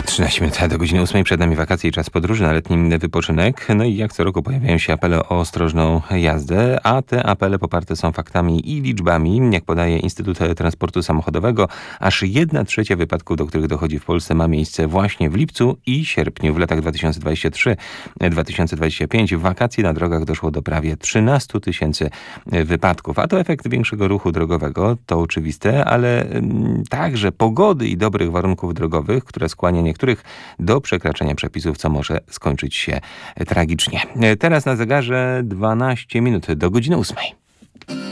13 minut do godziny 8. Przed nami wakacje i czas podróży na letni wypoczynek. No i jak co roku pojawiają się apele o ostrożną jazdę, a te apele poparte są faktami i liczbami. Jak podaje Instytut Transportu Samochodowego, aż 1/3 wypadków, do których dochodzi w Polsce, ma miejsce właśnie w lipcu i sierpniu. W latach 2023-2025 w wakacje na drogach doszło do prawie 13 tysięcy wypadków. A to efekt większego ruchu drogowego, to oczywiste, ale także pogody i dobrych warunków drogowych, które skłania niektórych do przekraczania przepisów, co może skończyć się tragicznie. Teraz na zegarze 12 minut do godziny 8.